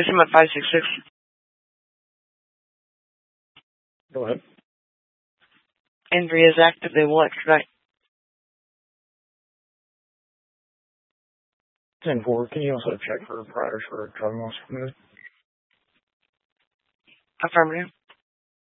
him at 566. Go ahead. Injury is active. They will extradite. 10-4, can you also check for priors for drug loss committed? Affirmative.